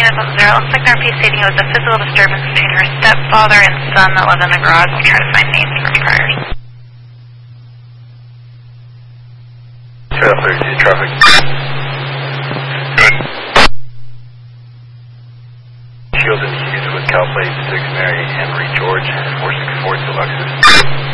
units on 0. Looks like the RP stating it was a physical disturbance between her stepfather and son that live in the garage. We'll try to find names for priors. 32 traffic. Good. Shields and Hughes with Cal Plate 6 Mary Henry George 464 to Alexis.